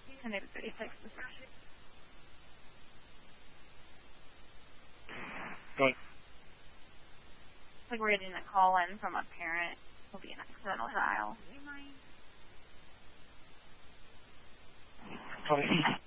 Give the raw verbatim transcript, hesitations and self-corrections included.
And it's thirty-six. Good. Like we're getting a call in from a parent who'll be an accidental child. Sorry.